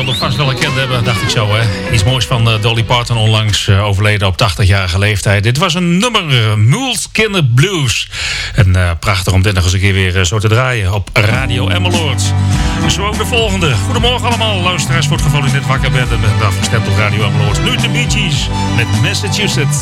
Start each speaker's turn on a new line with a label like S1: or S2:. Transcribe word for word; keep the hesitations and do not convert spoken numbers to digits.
S1: zult hem vast wel herkend hebben, dacht ik zo. Hè? Iets moois van uh, Dolly Parton, onlangs uh, overleden op tachtigjarige leeftijd. Dit was een nummer, uh, Muleskin Blues. En uh, prachtig om dit nog eens een keer weer uh, zo te draaien op Radio Emmeloord. Zo ook de volgende. Goedemorgen allemaal, luisteraars, voor het geval u net wakker bent en bent afgestemd op Radio Emmeloord. Nu de Bee Gees met Massachusetts.